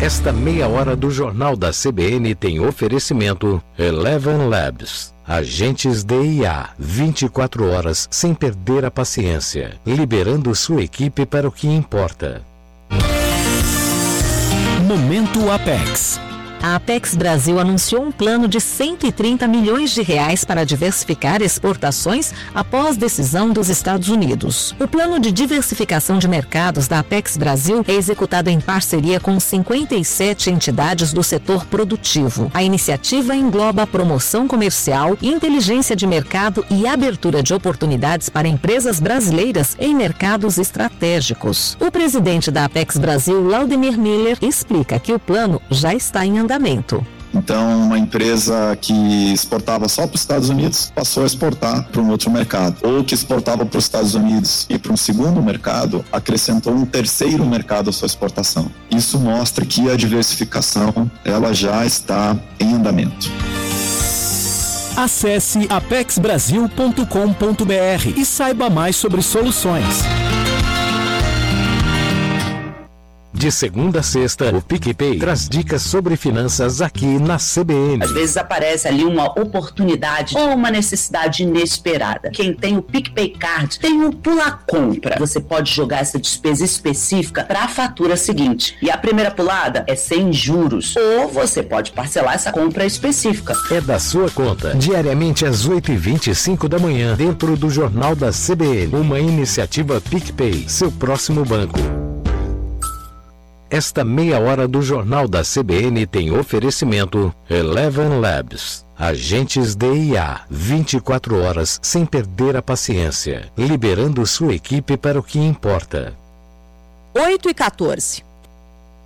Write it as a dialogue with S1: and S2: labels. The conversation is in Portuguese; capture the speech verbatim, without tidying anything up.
S1: Esta meia hora do Jornal da C B N tem oferecimento Eleven Labs. Agentes D I A, vinte e quatro horas sem perder a paciência, liberando sua equipe para o que importa.
S2: Momento Apex.
S3: A Apex Brasil anunciou um plano de cento e trinta milhões de reais para diversificar exportações após decisão dos Estados Unidos. O plano de diversificação de mercados da Apex Brasil é executado em parceria com cinquenta e sete entidades do setor produtivo. A iniciativa engloba a promoção comercial, inteligência de mercado e abertura de oportunidades para empresas brasileiras em mercados estratégicos. O presidente da Apex Brasil, Laudemir Miller, explica que o plano já está em andamento.
S4: Então, uma empresa que exportava só para os Estados Unidos passou a exportar para um outro mercado, ou que exportava para os Estados Unidos e para um segundo mercado, acrescentou um terceiro mercado à sua exportação. Isso mostra que a diversificação ela já está em andamento.
S2: Acesse apex brasil ponto com ponto b r e saiba mais sobre soluções.
S1: De segunda a sexta, o PicPay traz dicas sobre finanças aqui na C B N.
S5: Às vezes aparece ali uma oportunidade ou uma necessidade inesperada. Quem tem o PicPay Card tem o Pula Compra. Você pode jogar essa despesa específica para a fatura seguinte. E a primeira pulada é sem juros. Ou você pode parcelar essa compra específica.
S1: É da sua conta. Diariamente às oito e vinte e cinco da manhã, dentro do Jornal da C B N. Uma iniciativa PicPay, seu próximo banco. Esta meia hora do Jornal da C B N tem oferecimento Eleven Labs. Agentes D I A, vinte e quatro horas sem perder a paciência, liberando sua equipe para o que importa.
S6: oito e quatorze.